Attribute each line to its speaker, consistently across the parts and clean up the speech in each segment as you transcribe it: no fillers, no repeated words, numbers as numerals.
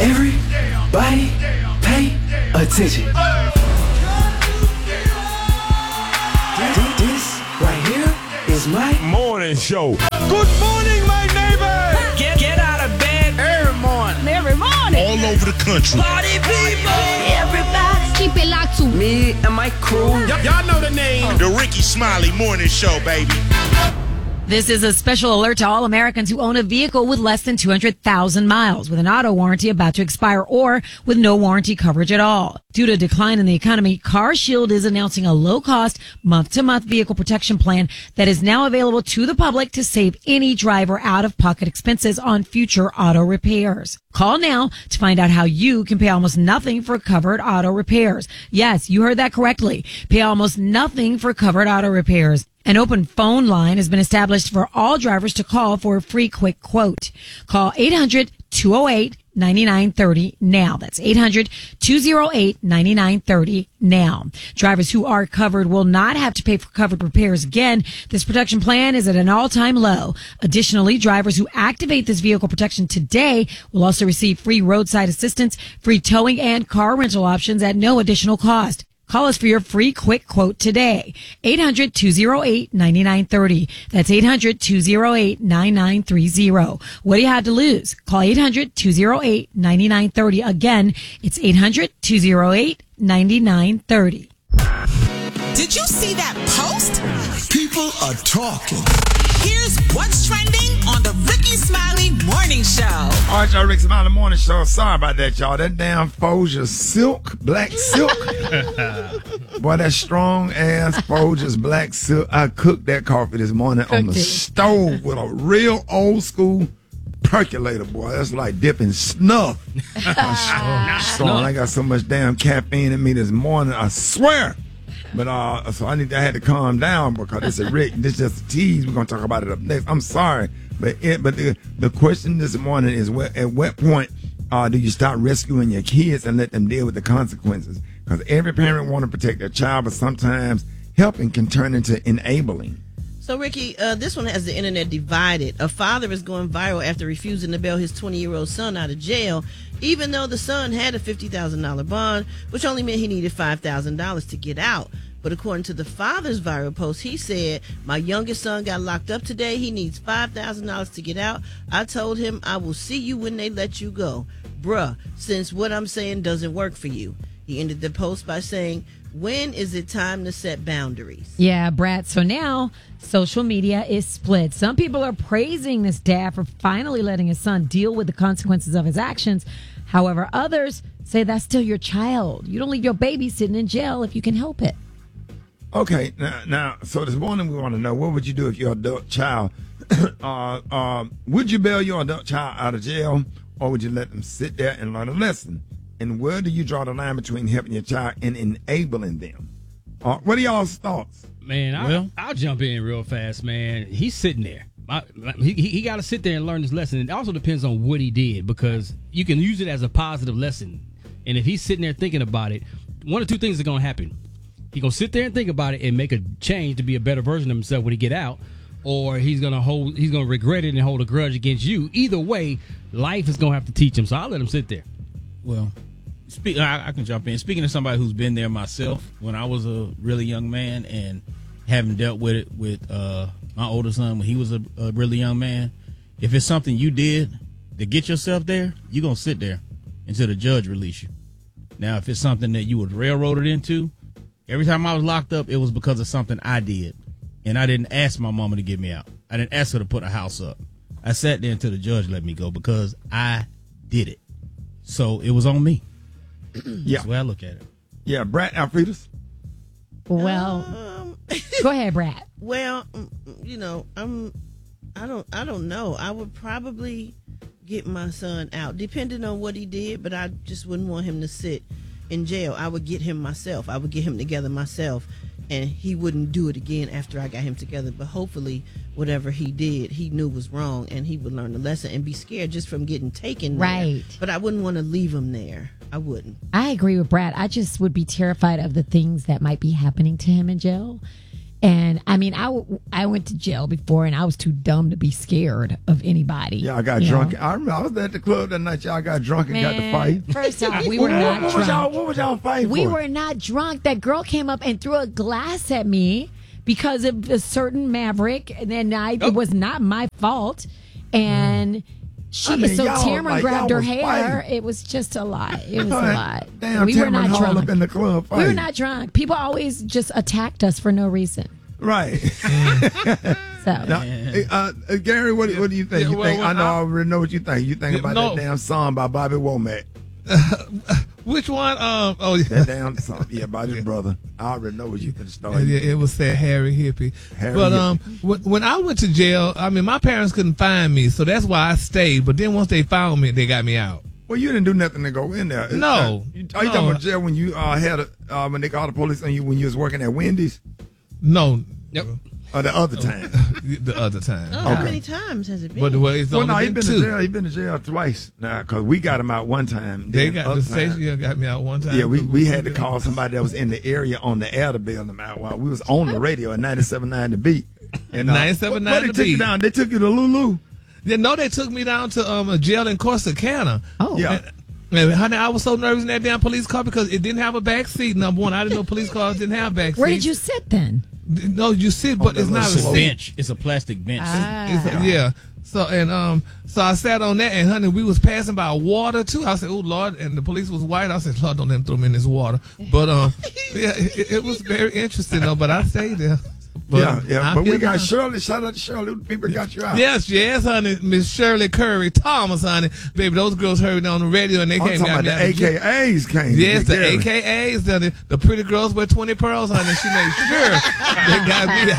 Speaker 1: Everybody pay attention. This right here is my
Speaker 2: morning show.
Speaker 3: Good morning, my neighbor.
Speaker 4: Get out of bed every morning.
Speaker 5: Every morning.
Speaker 2: All over the country.
Speaker 4: Party people.
Speaker 5: Everybody. Keep it locked to
Speaker 1: me and my crew.
Speaker 3: Y'all know the name.
Speaker 2: The Ricky Smiley Morning Show, baby.
Speaker 6: This is a special alert to all Americans who own a vehicle with less than 200,000 miles, with an auto warranty about to expire, or with no warranty coverage at all. Due to a decline in the economy, CarShield is announcing a low-cost, month-to-month vehicle protection plan that is now available to the public to save any driver out-of-pocket expenses on future auto repairs. Call now to find out how you can pay almost nothing for covered auto repairs. Yes, you heard that correctly. Pay almost nothing for covered auto repairs. An open phone line has been established for all drivers to call for a free quick quote. Call 800-208-9930 now. That's 800-208-9930 now. Drivers who are covered will not have to pay for covered repairs again. This protection plan is at an all-time low. Additionally, drivers who activate this vehicle protection today will also receive free roadside assistance, free towing, and car rental options at no additional cost. Call us for your free quick quote today. 800-208-9930. That's 800-208-9930. What do you have to lose? Call 800-208-9930. Again, it's 800-208-9930.
Speaker 4: Did you see that post?
Speaker 2: People are talking.
Speaker 4: Here's what's trending on the Ricky Smiley Morning Show.
Speaker 3: All right, y'all, Ricky Smiley Morning Show. Sorry about that, y'all. That damn Folger silk, black silk. Boy, that strong-ass Folger's black silk. I cooked that coffee this morning on the stove with a real old-school percolator, boy. That's like dipping snuff. Strong. I got so much damn caffeine in me this morning, I swear. But so I had to calm down because they said, Rick, this is just a tease. We're gonna talk about it up next. I'm sorry, but the question this morning is, at what point do you start rescuing your kids and let them deal with the consequences? Because every parent want to protect their child, but sometimes helping can turn into enabling.
Speaker 7: So, Ricky, this one has the internet divided. A father is going viral after refusing to bail his 20-year-old son out of jail, even though the son had a $50,000 bond, which only meant he needed $5,000 to get out. But according to the father's viral post, he said, "My youngest son got locked up today. He needs $5,000 to get out. I told him I will see you when they let you go. Bruh, since what I'm saying doesn't work for you." He ended the post by saying, "When is it time to set boundaries?"
Speaker 6: Yeah, Brad. So now social media is split. Some people are praising this dad for finally letting his son deal with the consequences of his actions. However, others say that's still your child. You don't leave your baby sitting in jail if you can help it.
Speaker 3: Okay, now, so this morning we want to know, what would you do if your adult child, would you bail your adult child out of jail, or would you let them sit there and learn a lesson? And where do you draw the line between helping your child and enabling them? What are y'all's thoughts?
Speaker 8: Man, I'll jump in real fast, man. He's sitting there. He got to sit there and learn this lesson. It also depends on what he did, because you can use it as a positive lesson. And if he's sitting there thinking about it, one of two things are going to happen. He's going to sit there and think about it and make a change to be a better version of himself when he get out, or he's going to regret it and hold a grudge against you. Either way, life is going to have to teach him. So I'll let him sit there.
Speaker 9: Well, I can jump in. Speaking of somebody who's been there myself, when I was a really young man and having dealt with it with my older son when he was a really young man, if it's something you did to get yourself there, you're going to sit there until the judge release you. Now, if it's something that you was railroaded into, every time I was locked up, it was because of something I did. And I didn't ask my mama to get me out. I didn't ask her to put a house up. I sat there until the judge let me go because I did it. So it was on me.
Speaker 3: Yeah.
Speaker 9: That's the way I look at it.
Speaker 3: Yeah, Brad Alfredus?
Speaker 6: Well, go ahead, Brad.
Speaker 7: Well, I don't know. I would probably get my son out, depending on what he did, but I just wouldn't want him to sit in jail. I would get him myself. I would get him together myself, and he wouldn't do it again after I got him together. But hopefully whatever he did, he knew was wrong, and he would learn the lesson and be scared just from getting taken there.
Speaker 6: Right.
Speaker 7: But I wouldn't want to leave him there. I wouldn't.
Speaker 6: I agree with Brad. I just would be terrified of the things that might be happening to him in jail. And I mean, I went to jail before, and I was too dumb to be scared of anybody.
Speaker 3: Yeah, I got drunk. I remember I was at the club that night. Y'all got drunk and got to fight.
Speaker 6: First off, we were not drunk.
Speaker 3: What was y'all fighting
Speaker 6: We
Speaker 3: for?
Speaker 6: were not drunk. That girl came up and threw a glass at me because of a certain Maverick, and then it was not my fault. And Tamara grabbed her hair.
Speaker 3: Fighting.
Speaker 6: It was just a lot. It was a lot.
Speaker 3: Damn,
Speaker 6: we were not drunk.
Speaker 3: Up in the club fighting.
Speaker 6: We were not drunk. People always just attacked us for no reason.
Speaker 3: Right.
Speaker 6: So,
Speaker 3: now, Gary, what do you think? I know I already know what you think. You think about that damn song by Bobby Womack.
Speaker 10: Which one?
Speaker 3: That damn song, about his brother. I already know what you can start.
Speaker 10: Yeah, it was said Harry Hippie. When I went to jail, I mean, my parents couldn't find me, so that's why I stayed. But then once they found me, they got me out.
Speaker 3: Well, you didn't do nothing to go in there.
Speaker 10: No.
Speaker 3: Are you talking about jail when you when they called the police on you when you was working at Wendy's?
Speaker 10: No.
Speaker 8: Yep.
Speaker 3: Or the other time?
Speaker 10: The other time.
Speaker 7: Oh, how many times has it been?
Speaker 10: But it's only
Speaker 3: he's been
Speaker 10: two.
Speaker 3: to jail. He's been to jail twice now because we got him out one time.
Speaker 10: They got the station got me out one time.
Speaker 3: Yeah, we had to call somebody that was in the area on the air to bail them out while we was on the radio at 97.9 The Beat. And
Speaker 10: 97.9
Speaker 3: They
Speaker 10: The
Speaker 3: took you
Speaker 10: Beat.
Speaker 3: down. They took you to Lulu.
Speaker 10: No, they took me down to a jail in Corsicana.
Speaker 6: Oh.
Speaker 3: Yeah.
Speaker 10: And, honey, I was so nervous in that damn police car because it didn't have a back seat. Number one, I didn't know police cars didn't have back seats.
Speaker 6: where did you sit then?
Speaker 10: No, you sit, but it's not a
Speaker 9: It's a
Speaker 10: seat.
Speaker 9: bench. It's a plastic bench.
Speaker 10: Yeah. So I sat on that, and honey, we was passing by water too. I said, "Oh Lord!" And the police was white. I said, "Lord, don't let them throw me in this water." But yeah, it was very interesting though. But I stayed there. But
Speaker 3: But we got Shirley. Shout out to Shirley. People got you out.
Speaker 10: Yes, honey. Miss Shirley Curry Thomas, honey. Baby, those girls heard it on the radio and they
Speaker 3: I'm
Speaker 10: came
Speaker 3: talking
Speaker 10: out.
Speaker 3: about the AKAs came.
Speaker 10: Yes, the
Speaker 3: Gary.
Speaker 10: AKAs. The pretty girls with 20 pearls, honey. She made sure they got me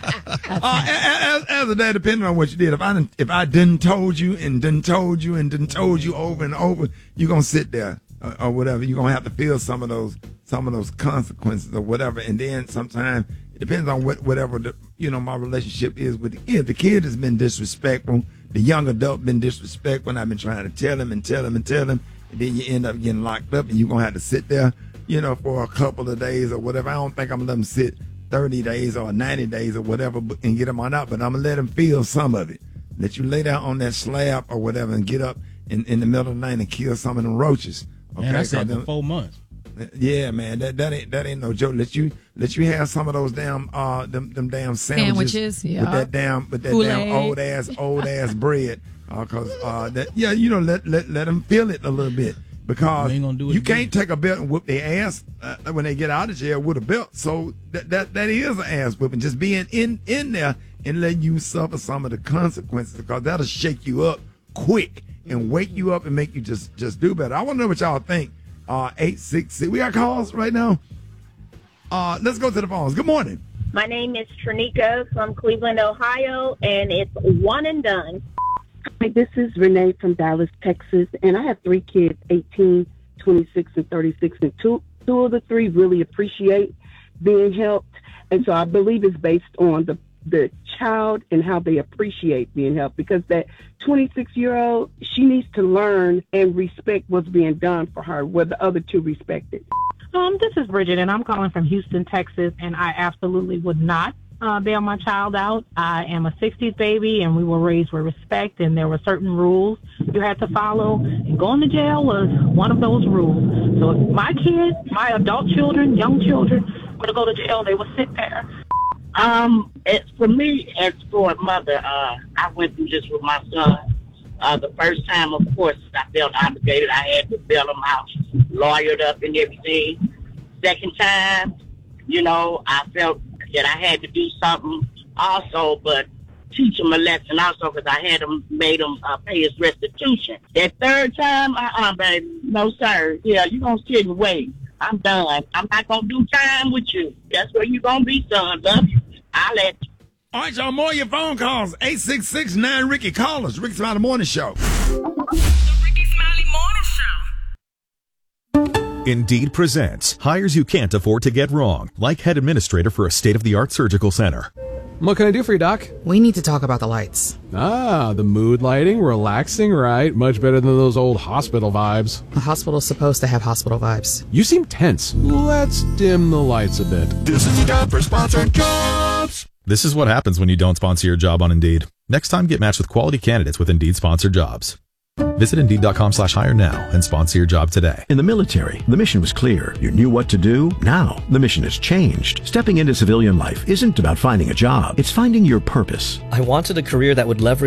Speaker 10: out.
Speaker 3: As of that, depending on what you did, if I didn't told you and didn't told you and didn't told you over and over, you're gonna sit there or whatever. You're gonna have to feel some of those consequences or whatever. And then sometimes it depends on whatever my relationship is with the kid. The kid has been disrespectful. The young adult been disrespectful. And I've been trying to tell him, and then you end up getting locked up, and you're gonna have to sit there, for a couple of days or whatever. I don't think I'm gonna let him sit 30 days or 90 days or whatever and get him on out, but I'm gonna let him feel some of it. Let you lay down on that slab or whatever and get up in the middle of the night and kill some of them roaches. Okay,
Speaker 9: Man, I said for 4 months.
Speaker 3: Yeah, man, that ain't no joke. Let you have some of those damn them damn sandwiches
Speaker 6: yeah.
Speaker 3: with that damn old ass bread. Let them feel it a little bit because you can't take a belt and whoop their ass when they get out of jail with a belt. So that is an ass whooping. Just being in there and letting you suffer some of the consequences because that'll shake you up quick and wake you up and make you just do better. I want to know what y'all think. 866. We got calls right now. Let's go to the phones. Good morning.
Speaker 11: My name is Trinica from Cleveland, Ohio, and it's one and done.
Speaker 12: Hi, this is Renee from Dallas, Texas, and I have 3 kids, 18, 26, and 36, and two of the 3 really appreciate being helped, and so I believe it's based on the child and how they appreciate being helped, because that 26-year-old, she needs to learn and respect what's being done for her, where the other 2 respect it.
Speaker 13: This is Bridget, and I'm calling from Houston, Texas, and I absolutely would not bail my child out. I am a 60s baby, and we were raised with respect, and there were certain rules you had to follow, and going to jail was one of those rules. So if my kids, my adult children, young children, were to go to jail, they would sit there.
Speaker 14: For me, as for a mother, I went through this with my son. The first time, of course, I felt obligated. I had to bail him out, lawyered up and everything. Second time, I felt that I had to do something also, but teach him a lesson also, because I had made him pay his restitution. That third time, baby, no sir. Yeah, you gonna sit and wait. I'm done. I'm not gonna do time with you. That's where you gonna be, son. Love you. I'll let you.
Speaker 3: All right, y'all, more of your phone calls. 866-9-RICKY. Call us. Ricky Smiley Morning Show.
Speaker 4: The Ricky Smiley Morning Show.
Speaker 15: Indeed presents hires you can't afford to get wrong, like head administrator for a state-of-the-art surgical center.
Speaker 16: What can I do for you, Doc? We need to talk about the lights. Ah, the mood lighting, relaxing, right? Much better than those old hospital vibes. A hospital's supposed to have hospital vibes. You seem tense. Let's dim the lights a bit.
Speaker 2: This is your time for sponsored job.
Speaker 15: This is what happens when you don't sponsor your job on Indeed. Next time, get matched with quality candidates with Indeed sponsored jobs. Visit Indeed.com/hire now and sponsor your job today.
Speaker 17: In the military, the mission was clear. You knew what to do. Now, the mission has changed. Stepping into civilian life isn't about finding a job. It's finding your purpose.
Speaker 18: I wanted a career that would leverage